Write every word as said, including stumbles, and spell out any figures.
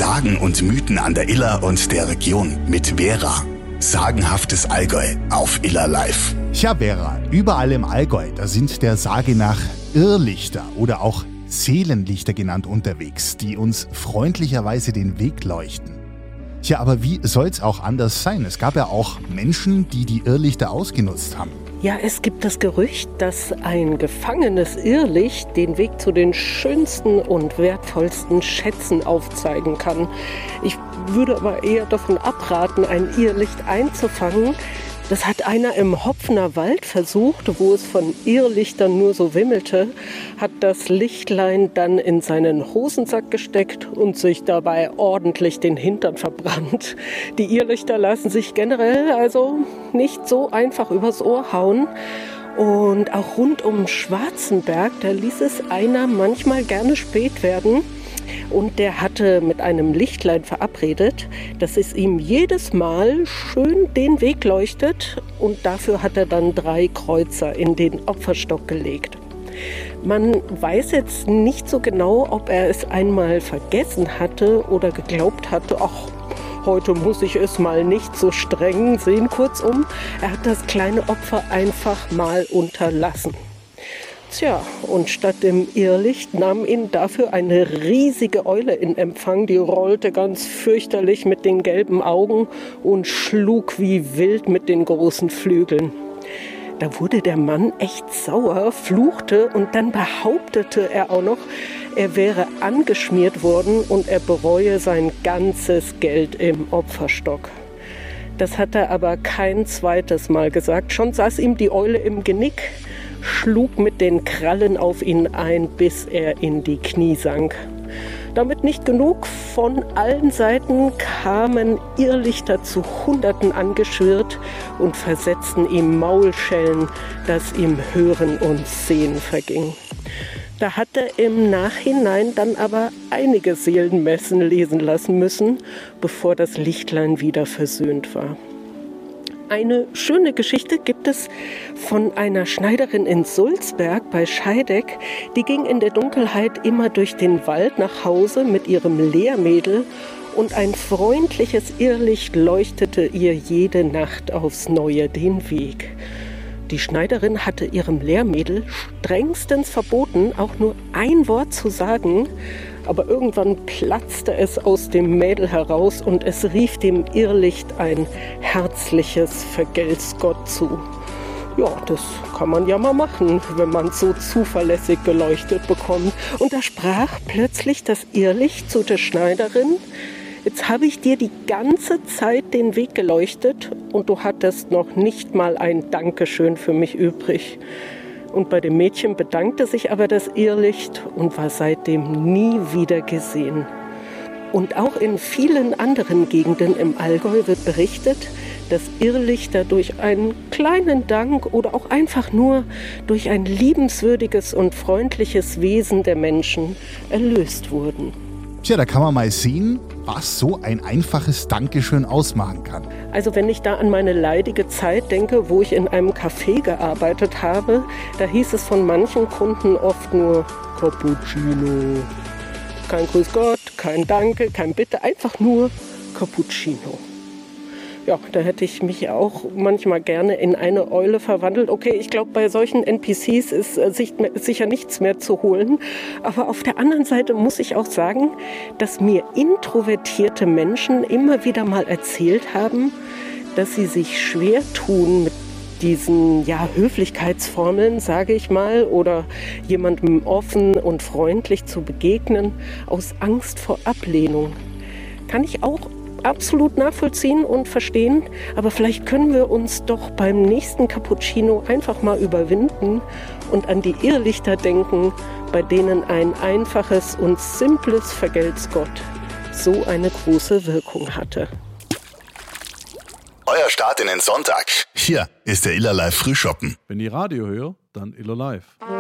Sagen und Mythen an der Iller und der Region mit Vera. Sagenhaftes Allgäu auf Iller Live. Tja, Vera, überall im Allgäu, da sind der Sage nach Irrlichter oder auch Seelenlichter genannt unterwegs, die uns freundlicherweise den Weg leuchten. Tja, aber wie soll's auch anders sein? Es gab ja auch Menschen, die die Irrlichter ausgenutzt haben. Ja, es gibt das Gerücht, dass ein gefangenes Irrlicht den Weg zu den schönsten und wertvollsten Schätzen aufzeigen kann. Ich würde aber eher davon abraten, ein Irrlicht einzufangen. Das hat einer im Hopfener Wald versucht, wo es von Irrlichtern nur so wimmelte, hat das Lichtlein dann in seinen Hosensack gesteckt und sich dabei ordentlich den Hintern verbrannt. Die Irrlichter lassen sich generell also nicht so einfach übers Ohr hauen. Und auch rund um Schwarzenberg, da ließ es einer manchmal gerne spät werden. Und der hatte mit einem Lichtlein verabredet, dass es ihm jedes Mal schön den Weg leuchtet. Und dafür hat er dann drei Kreuzer in den Opferstock gelegt. Man weiß jetzt nicht so genau, ob er es einmal vergessen hatte oder geglaubt hatte, ach, heute muss ich es mal nicht so streng sehen. Kurzum, er hat das kleine Opfer einfach mal unterlassen. Tja, und statt dem Irrlicht nahm ihn dafür eine riesige Eule in Empfang. Die rollte ganz fürchterlich mit den gelben Augen und schlug wie wild mit den großen Flügeln. Da wurde der Mann echt sauer, fluchte und dann behauptete er auch noch, er wäre angeschmiert worden und er bereue sein ganzes Geld im Opferstock. Das hat er aber kein zweites Mal gesagt. Schon saß ihm die Eule im Genick, schlug mit den Krallen auf ihn ein, bis er in die Knie sank. Damit nicht genug, von allen Seiten kamen Irrlichter zu Hunderten angeschwirrt und versetzten ihm Maulschellen, dass ihm Hören und Sehen verging. Da hat er im Nachhinein dann aber einige Seelenmessen lesen lassen müssen, bevor das Lichtlein wieder versöhnt war. Eine schöne Geschichte gibt es von einer Schneiderin in Sulzberg bei Scheideck. Die ging in der Dunkelheit immer durch den Wald nach Hause mit ihrem Lehrmädel und ein freundliches Irrlicht leuchtete ihr jede Nacht aufs Neue den Weg. Die Schneiderin hatte ihrem Lehrmädel strengstens verboten, auch nur ein Wort zu sagen, aber irgendwann platzte es aus dem Mädel heraus und es rief dem Irrlicht ein herzliches Vergelt's Gott zu. Ja, das kann man ja mal machen, wenn man es so zuverlässig geleuchtet bekommt. Und da sprach plötzlich das Irrlicht zu der Schneiderin: Jetzt habe ich dir die ganze Zeit den Weg geleuchtet und du hattest noch nicht mal ein Dankeschön für mich übrig. Und bei dem Mädchen bedankte sich aber das Irrlicht und war seitdem nie wieder gesehen. Und auch in vielen anderen Gegenden im Allgäu wird berichtet, dass Irrlichter durch einen kleinen Dank oder auch einfach nur durch ein liebenswürdiges und freundliches Wesen der Menschen erlöst wurden. Tja, da kann man mal sehen, was so ein einfaches Dankeschön ausmachen kann. Also wenn ich da an meine leidige Zeit denke, wo ich in einem Café gearbeitet habe, da hieß es von manchen Kunden oft nur Cappuccino. Kein Grüß Gott, kein Danke, kein Bitte, einfach nur Cappuccino. Ja, da hätte ich mich auch manchmal gerne in eine Eule verwandelt. Okay, ich glaube, bei solchen N P Cs ist äh, sicher nichts mehr zu holen. Aber auf der anderen Seite muss ich auch sagen, dass mir introvertierte Menschen immer wieder mal erzählt haben, dass sie sich schwer tun mit diesen ja, Höflichkeitsformeln, sage ich mal, oder jemandem offen und freundlich zu begegnen, aus Angst vor Ablehnung. Kann ich auch absolut nachvollziehen und verstehen, aber vielleicht können wir uns doch beim nächsten Cappuccino einfach mal überwinden und an die Irrlichter denken, bei denen ein einfaches und simples Vergelt's Gott so eine große Wirkung hatte. Euer Start in den Sonntag. Hier ist der Iller Live Frühschoppen. Wenn ich Radio höre, dann Iller Live.